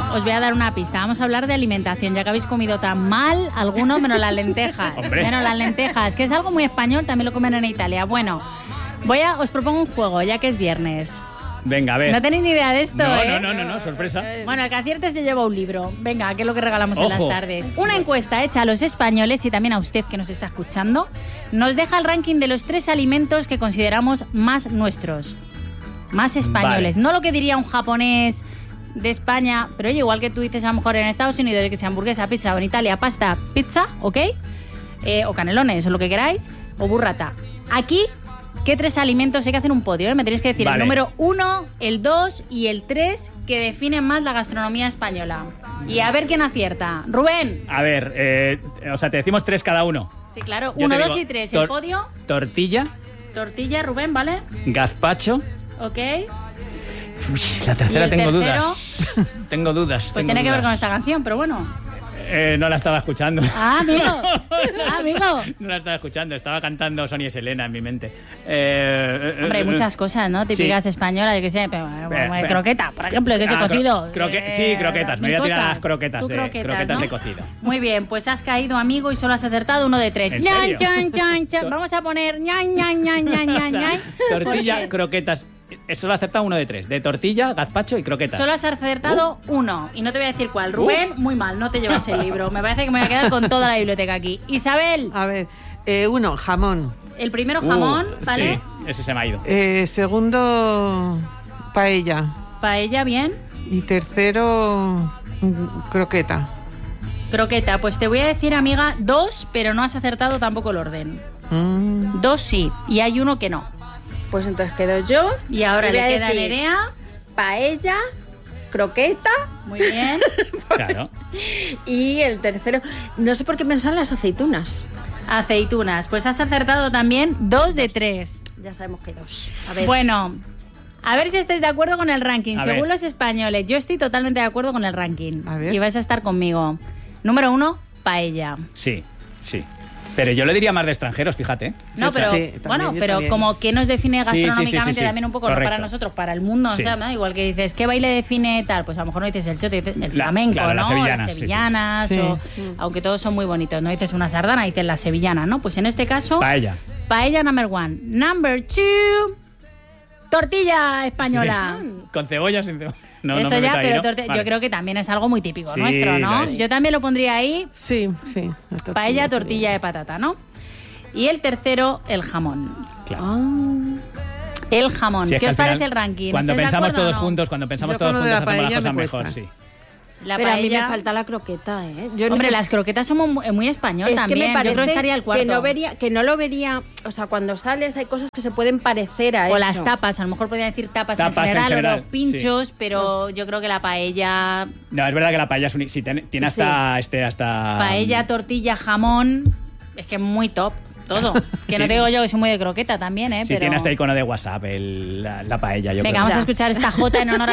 os voy a dar una pista. Vamos a hablar de alimentación, ya que habéis comido tan mal, algunos menos las lentejas. Hombre. Menos las lentejas, que es algo muy español, también lo comen en Italia. Bueno, os propongo un juego, ya que es viernes. Venga, a ver. No tenéis ni idea de esto, ¿eh? No, sorpresa. Bueno, el que acierte se lleva un libro. Venga, que es lo que regalamos en las Ojo. tardes. Una encuesta hecha a los españoles y también a usted que nos está escuchando, nos deja el ranking de los 3 alimentos que consideramos más nuestros. Más españoles. Vale. No lo que diría un japonés de España, pero oye, igual que tú dices a lo mejor en Estados Unidos que sea hamburguesa, pizza, o en Italia pasta, pizza, ¿ok? O canelones, o lo que queráis, o burrata. Aquí, ¿qué 3 alimentos? Hay que hacer un podio, ¿eh? Me tenéis que decir Vale. el número 1, el 2 y el 3 que definen más la gastronomía española. Y a ver quién acierta. Rubén. A ver, o sea, te decimos 3 cada uno. Sí, claro. Yo 1, te 2 digo, y 3. El podio. Tortilla, Tortilla, Rubén, ¿vale? gazpacho. Ok. Uy, la tercera ¿Y el tengo tercero? dudas. Tengo dudas. Pues tengo tiene que ver dudas. con esta canción, pero bueno. No la estaba escuchando. Ah, amigo. Ah, amigo. No la estaba escuchando, estaba cantando Sonia y Selena en mi mente. Hombre, hay muchas cosas, ¿no? Típicas españolas, yo qué sé, pero, croqueta, por ejemplo, que se cocido. Sí, croquetas. Me voy a tirar a las croquetas, Tú croquetas ¿no? de cocido. Muy bien, pues has caído, amigo, y solo has acertado 1 de 3. ¿En serio? Vamos a poner ñan, ñan, ñan, ñan, ñan, O sea, ñan. tortilla, Porque croquetas. Solo ha acertado 1 de 3. De tortilla, gazpacho y croquetas. solo has acertado 1. Y no te voy a decir cuál. Rubén, muy mal, no te llevas el libro. Me parece que me voy a quedar con toda la biblioteca aquí. Isabel, A ver, 1, jamón. el primero jamón, ¿vale? Sí, ese se me ha ido. Segundo, paella. Paella, bien. Y tercero, croqueta. Croqueta, pues te voy a decir, amiga, 2, pero no has acertado tampoco el orden. 2 sí, y hay 1 que no. Pues entonces quedo yo. Y ahora Y voy le a queda a decir Nerea. Paella, croqueta Muy bien. Claro. y el tercero. No sé por qué pensar en las aceitunas. Aceitunas, pues has acertado también 2 de 3. Ya sabemos que 2. A ver. Bueno, a ver si estáis de acuerdo con el ranking. A Según ver. los españoles, yo estoy totalmente de acuerdo con el ranking. A ver. Y vais a estar conmigo. Número 1, paella. Sí. Pero yo lo diría más de extranjeros, fíjate. No, pero Sí, también, bueno, yo pero también. como que nos define Sí, sí, sí, gastronómicamente sí. también un poco, no Correcto. para nosotros, para el mundo, Sí. o sea, ¿no? Igual que dices, ¿qué baile define tal? Pues a lo mejor no dices el chote, dices el La- flamenco, claro, ¿no? las sevillanas, Las sí, sí. sevillanas, Sí. o, aunque todos son muy bonitos, no dices una sardana, dices la sevillana, ¿no? Pues en este caso, Paella. paella number 1. Number 2, tortilla española. Con cebolla, sin cebolla. No, Eso no me ya, meto ahí, pero ¿no? yo Vale. creo que también es algo muy típico Sí, nuestro, ¿no? lo es. Yo también lo pondría ahí, Sí. la tortilla paella, estaría tortilla de bien. patata, ¿no? Y el tercero, el jamón. Claro. El jamón. Sí, es ¿Qué que os al final, parece el ranking? Cuando ¿Estáis de pensamos acuerdo o todos no? juntos, cuando pensamos Yo todos con lo de juntos, la hacemos las paella cosas me mejor, cuesta. sí. La Pero a mí me paella- falta la croqueta, ¿eh? Hombre, las croquetas son muy español es también. que me parece Yo creo que estaría el cuarto. que no lo vería, o sea, cuando sales hay cosas que se pueden parecer a eso. O las tapas, a lo mejor podría decir tapas, Tapas en en general, o general, los pinchos, pero yo creo que la paella, No, es verdad que la paella es sí, tiene hasta... hasta paella, tortilla, jamón, es que es muy top todo. Que no Sí, te digo yo que soy muy de croqueta también, Sí, pero... tiene hasta icono de WhatsApp la paella, yo Venga, creo. vamos a escuchar esta jota en honor a